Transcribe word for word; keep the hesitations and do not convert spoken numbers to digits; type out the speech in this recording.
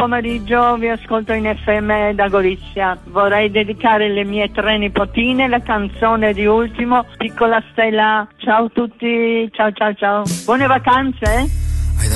pomeriggio vi ascolto in F M da Gorizia. Vorrei dedicare le mie tre nipotine la canzone di Ultimo, Piccola Stella. Ciao a tutti, ciao ciao ciao. Buone vacanze.